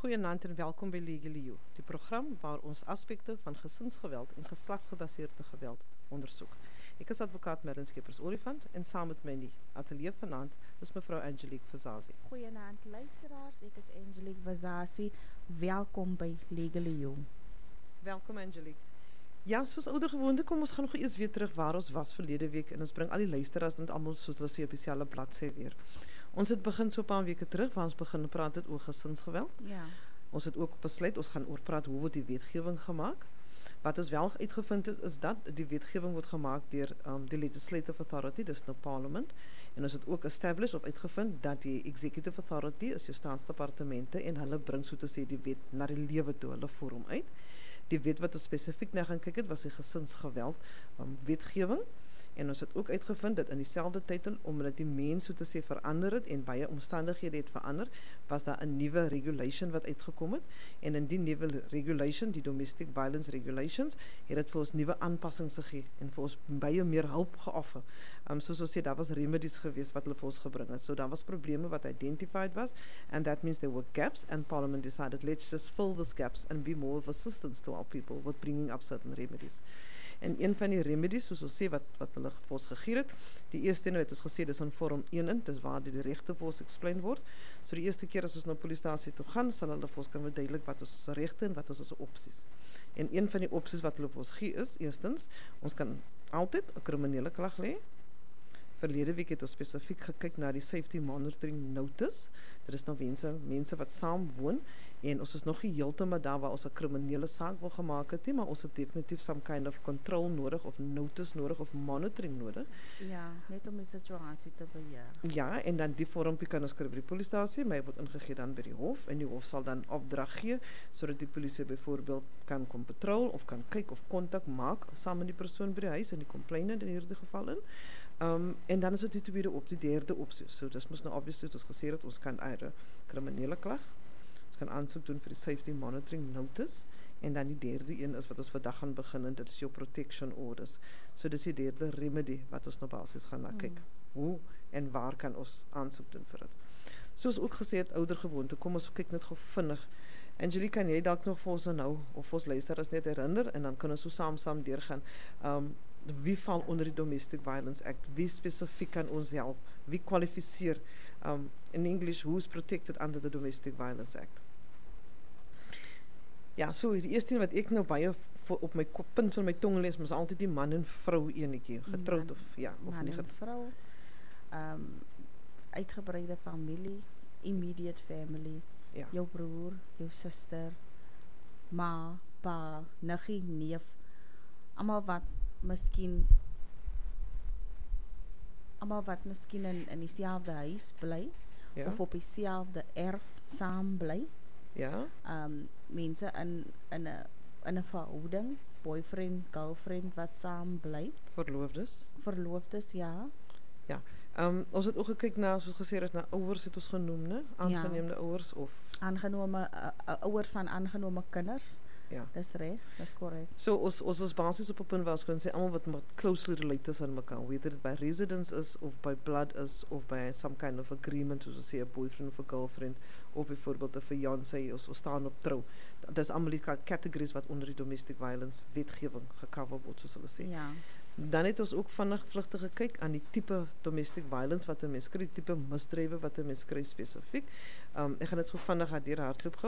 Goeienaand en welkom by Legally You, die program waar ons aspekte van gesinsgeweld en geslagsgebaseerde geweld ondersoek. Ek is advokaat Merlin Skeepers-Olifant en saam met my in die ateljee vanaand is mevrou Angelique Vazazi. Goeienaand luisteraars, ek is Angelique Vazazi. Welkom by Legally You. Welkom Angelique. Ja, soos ouder gewoonte, kom ons gaan nog eers weer terug waar ons was verlede week en ons bring al die luisteraars net almal soos hulle sê op dieselfde bladsy weer. Ons het begin so 'n paar weke terug waar ons begin praat het oor gesinsgeweld. Ja. Ons het ook besluit ons gaan oor praat hoe word die wetgewing gemaak. Wat ons wel uitgevind het is dat die wetgewing word gemaak deur die Legislative Authority, dis nou Parliament. En ons het ook established of uitgevind dat die Executive Authority is jou staatsdepartemente en hulle bring so te sê die wet na die lewe toe, hulle voer hom uit. Die wet wat ons spesifiek na gaan kyk het was die gesinsgeweld wetgewing. En ons het ook uitgevind dat in dieselfde tyd, omdat die mens so te sê verander het en baie omstandighede het verander, was daar 'n nuwe regulation wat uitgekom het. En in die nuwe regulation, die Domestic Violence Regulations, het dit vir ons nuwe aanpassings gegee en vir ons baie meer hulp geoffer. Soos ons sê, daar was remedies geweest wat hulle vir ons gebring het. So daar was probleme wat identified was, and that means there were gaps, and Parliament decided, let's just fill these gaps and be more of assistance to our people with bringing up certain remedies. En een van die remedies, soos ons sê, wat hulle vir ons gegee het, die eerste ene het ons gesê, dis in vorm 1 in, dis waar die regte vir ons explain word. So die eerste keer as ons na polisiestasie toe gaan, sal hulle vir ons kan verduidelik wat is ons regte en wat is ons opsies. En een van die opsies wat hulle vir ons gee is, eerstens, ons kan altyd 'n kriminele klag lê. Verlede week het ons spesifiek gekyk na die Safety Monitoring Notice. Dit is nou mense wat saam woon en ons is nog nie heeltemal daar waar ons 'n kriminele saak wil gemaak het nie, maar ons het definitief some kind of control nodig of notice nodig of monitoring nodig. Ja, net om die situasie te beheer. Ja, en dan die vormpie kan ons kry by die polisiestasie, maar hy word ingegee dan by die hof en die hof sal dan opdrag gee sodat die polisie byvoorbeeld kan kom patrol of kan kyk of kontak maak saam met die persoon by die huis en die complainant in hierdie geval in. En dan is dit die tweede op die derde opsie. So dis mos nou obviously ons gesê dat ons kan uit 'n kriminele klag. Ons kan aansoek doen vir die Safety Monitoring Notice en dan die derde een is wat ons vandag gaan begin en dit is jou protection orders. So dis die derde remedy wat ons nou basies gaan na kyk. Hoe en waar kan ons aansoek doen vir dit? Soos ook gesê het ouder gewoonte, kom ons kyk net gou vinnig. Angelique, kan jy dalk nog vir ons nou of ons luisteraars net herinner en dan kan ons so saam deurgaan. Wie val onder die Domestic Violence Act? Wie spesifiek kan ons help? Wie kwalifiseer? In English, who is protected under the Domestic Violence Act? Ja, so die eerste ding wat ek nou baie op my punt van my tong lees, is altyd die man en vrou enetjie, getroud of ja, of man nie en vrou, uitgebreide familie, immediate family, ja. jou broer, jou suster, ma, pa, niggie, neef, almal wat miskien in dieselfde huis bly, Ja. of op dieselfde erf saam bly. Ja, Mense in 'n verhouding, boyfriend, girlfriend wat saam bly, verloofdes, ja. ja. Ons het ook gekyk na, soos gesê is, na ouers het ons genoem, né? Aangeneemde ouers of Aangenome ouers van aangenome kinders. ja. Dis reg, dis korrek. So ons is basies op 'n punt waar ons kan sê almal wat closely related is aan mekaar, whether it by residence is of by blood is of by some kind of agreement, soos ons sê 'n boyfriend of 'n girlfriend of byvoorbeeld 'n fiancé of staan op trou. Dis almal die categories wat onder die domestic violence wetgewing gecover word, soos hulle sê. Ja. Dan het ons ook vinnig vlugtig gekyk aan die tipe domestic violence wat 'n mens kry, die tipe misdrywe wat 'n mens kry spesifiek. Ek gaan dit so vinnig deur hardloop gou.